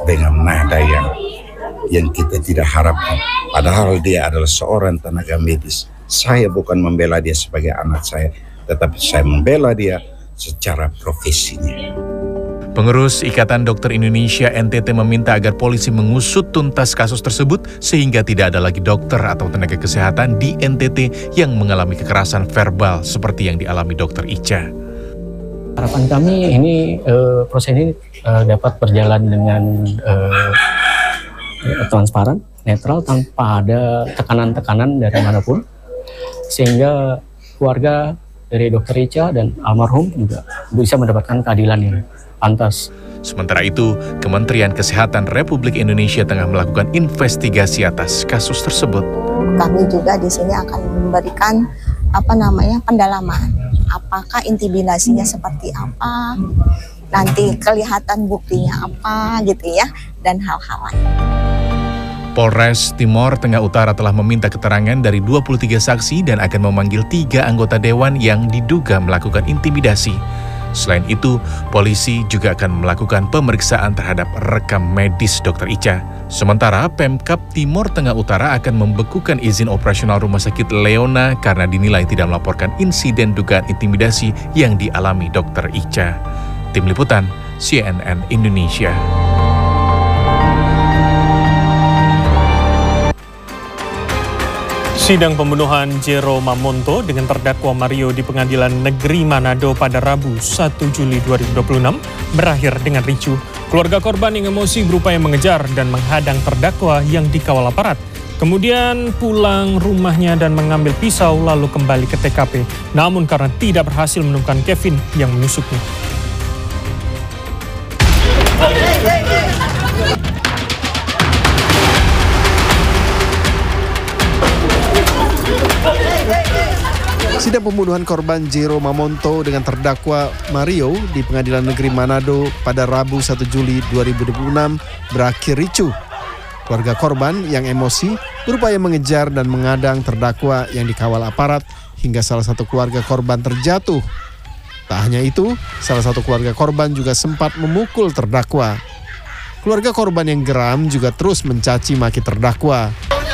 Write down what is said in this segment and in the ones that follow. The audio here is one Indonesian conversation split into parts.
dengan nada yang kita tidak harapkan. Padahal dia adalah seorang tenaga medis. Saya bukan membela dia sebagai anak saya, tetapi saya membela dia secara profesinya. Pengurus Ikatan Dokter Indonesia NTT meminta agar polisi mengusut tuntas kasus tersebut sehingga tidak ada lagi dokter atau tenaga kesehatan di NTT yang mengalami kekerasan verbal seperti yang dialami Dr. Icha. Harapan kami ini proses ini dapat berjalan dengan transparan, netral, tanpa ada tekanan-tekanan dari manapun, sehingga keluarga dari Dr. Icha dan almarhum juga bisa mendapatkan keadilan yang pantas. Sementara itu, Kementerian Kesehatan Republik Indonesia tengah melakukan investigasi atas kasus tersebut. Kami juga di sini akan memberikan pendalaman. Apakah intimidasinya seperti apa? Nanti kelihatan buktinya apa gitu ya, dan hal-hal lain. Polres Timor Tengah Utara telah meminta keterangan dari 23 saksi dan akan memanggil 3 anggota dewan yang diduga melakukan intimidasi. Selain itu, polisi juga akan melakukan pemeriksaan terhadap rekam medis Dr. Icha. Sementara Pemkab Timor Tengah Utara akan membekukan izin operasional Rumah Sakit Leona karena dinilai tidak melaporkan insiden dugaan intimidasi yang dialami Dr. Icha. Tim Liputan, CNN Indonesia. Sidang pembunuhan Jero Mamonto dengan terdakwa Mario di Pengadilan Negeri Manado pada Rabu 1 Juli 2026 berakhir dengan ricuh. Keluarga korban yang emosi berupaya mengejar dan menghadang terdakwa yang dikawal aparat. Kemudian pulang rumahnya dan mengambil pisau lalu kembali ke TKP. Namun karena tidak berhasil menemukan Kevin yang menusuknya. Sidang pembunuhan korban Jero Mamonto dengan terdakwa Mario di Pengadilan Negeri Manado pada Rabu 1 Juli 2026 berakhir ricuh. Keluarga korban yang emosi berupaya mengejar dan mengadang terdakwa yang dikawal aparat hingga salah satu keluarga korban terjatuh. Tak hanya itu, salah satu keluarga korban juga sempat memukul terdakwa. Keluarga korban yang geram juga terus mencaci maki terdakwa.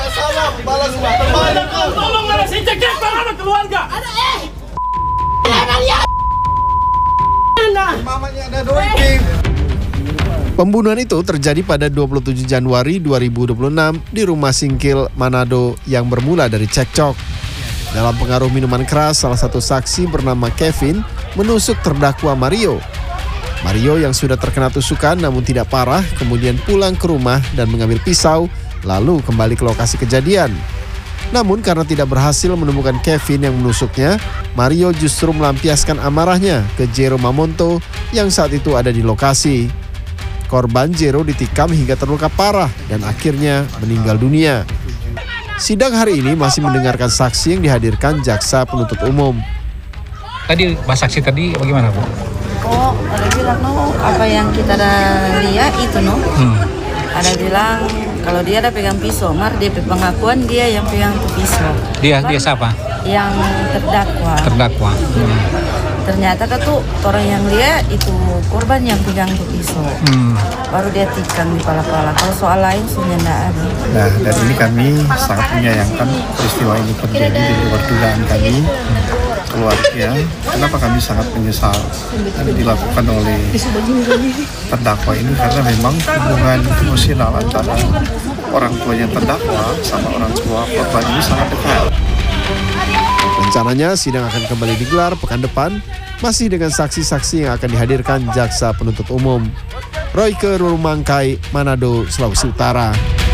Pembunuhan itu terjadi pada 27 Januari 2026 di rumah singkil Manado yang bermula dari cekcok. Dalam pengaruh minuman keras, salah satu saksi bernama Kevin menusuk terdakwa Mario. Mario yang sudah terkena tusukan namun tidak parah kemudian pulang ke rumah dan mengambil pisau lalu kembali ke lokasi kejadian. Namun karena tidak berhasil menemukan Kevin yang menusuknya, Mario justru melampiaskan amarahnya ke Jero Mamonto yang saat itu ada di lokasi. Korban Jero ditikam hingga terluka parah dan akhirnya meninggal dunia. Sidang hari ini masih mendengarkan saksi yang dihadirkan jaksa penuntut umum. Tadi Pak saksi tadi bagaimana, Bu? Oh, ada bilang apa yang kita lihat itu Ada bilang kalau dia ada pegang pisau, dia pengakuan dia yang pegang pisau. Dia siapa? Yang terdakwa. Ternyata tuh orang yang lihat itu korban yang pegang pisau. Baru dia tikam di pala-pala. Kalau soal lain sebenarnya tidak ada. Nah, dari ini kami sangat menyayangkan peristiwa ini terjadi di luar dugaan kami. Keluarga, kenapa kami sangat menyesal ini dilakukan oleh terdakwa ini karena memang hubungan emosional antara orang tuanya terdakwa sama orang tua korban ini sangat dekat. Rencananya sidang akan kembali digelar pekan depan masih dengan saksi-saksi yang akan dihadirkan jaksa penuntut umum. Royke Rumangkai, Manado, Sulawesi Utara.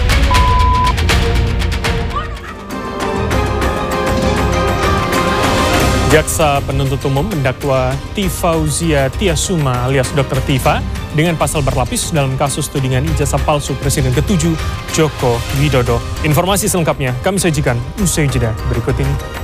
Jaksa penuntut umum mendakwa Tifauzia Tiasuma alias Dr. Tifa dengan pasal berlapis dalam kasus tudingan ijazah palsu Presiden ke-7 Joko Widodo. Informasi selengkapnya kami sajikan usai jeda berikut ini.